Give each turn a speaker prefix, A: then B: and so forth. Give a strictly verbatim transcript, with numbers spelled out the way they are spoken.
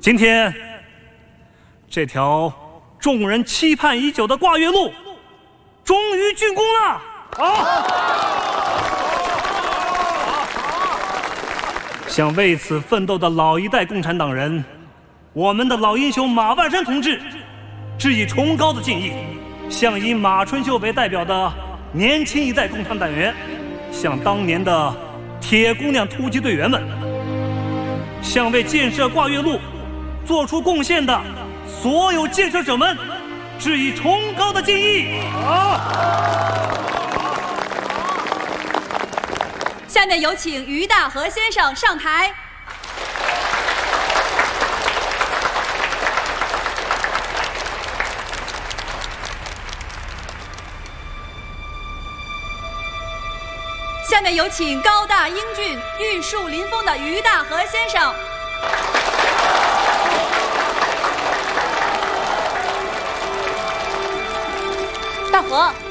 A: 今天，这条众人期盼已久的挂月路，终于竣工了！好，向为此奋斗的老一代共产党人，我们的老英雄马万山同志，致以崇高的敬意；向以马春秀为代表的年轻一代共产党员，向当年的铁姑娘突击队员们，向为建设挂月路做出贡献的所有建设者们，致以崇高的敬意。好，
B: 下面有请于大和先生上台。下面有请高大英俊、玉树临风的于大和先生。
C: 大和，